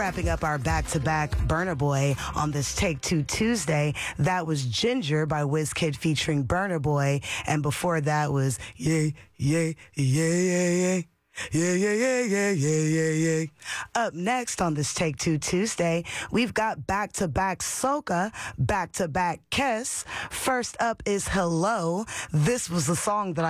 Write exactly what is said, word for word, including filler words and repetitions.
Wrapping up our back-to-back Burna Boy on this Take Two Tuesday, that was Ginger by Wizkid featuring Burna Boy, and before that was Yay, Yay, Yay, Yay, Yay. Yeah, yeah, yeah, yeah, yeah, yeah, yeah. Up next on this Take Two Tuesday, we've got back-to-back Soca, back-to-back Kes. First up is Hello. This was the song that I